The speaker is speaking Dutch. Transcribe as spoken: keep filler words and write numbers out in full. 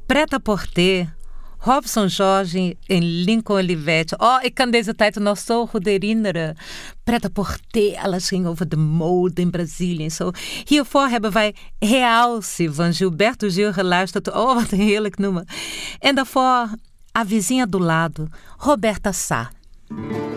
Pret-à-porter, Robson Jorge en Lincoln Olivetti. Oh, ik kan deze tijd nog zo goed herinneren. Pret-à-porter, alles ging over de mode in Brazilië en zo. Hiervoor hebben wij Realce van Gilberto Gil geluisterd. Oh, wat een heerlijk nummer. En daarvoor A Vizinha do Lado, Roberta Sá.